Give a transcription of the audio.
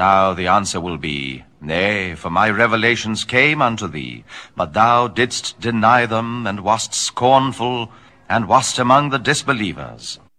now the answer will be, Nay, for my revelations came unto thee, but thou didst deny them, and wast scornful, and wast among the disbelievers.